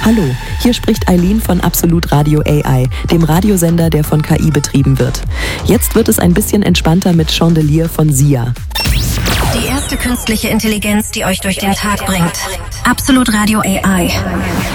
Hallo, hier spricht Eileen von Absolut Radio AI, dem Radiosender, der von KI betrieben wird. Jetzt wird es ein bisschen entspannter mit Chandelier von Sia. Die erste künstliche Intelligenz, die euch durch den Tag bringt. Absolut Radio AI.